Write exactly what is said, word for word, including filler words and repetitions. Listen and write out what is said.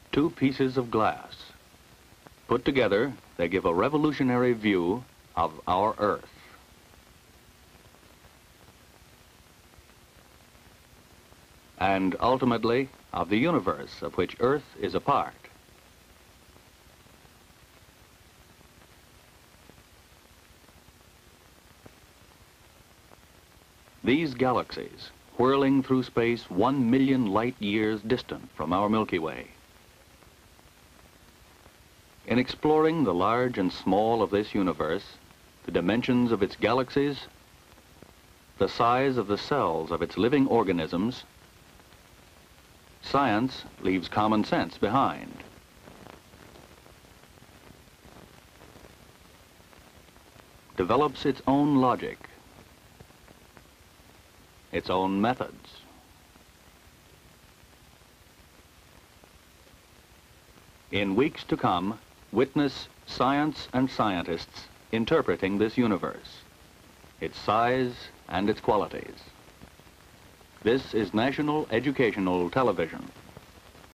two pieces of glass. Put together, they give a revolutionary view of our Earth. And ultimately, of the universe of which Earth is a part. These galaxies, whirling through space one million light years distant from our Milky Way. In exploring the large and small of this universe, the dimensions of its galaxies, the size of the cells of its living organisms, science leaves common sense behind. Develops its own logic, its own methods. In weeks to come, witness science and scientists interpreting this universe, its size and its qualities. This is National Educational Television.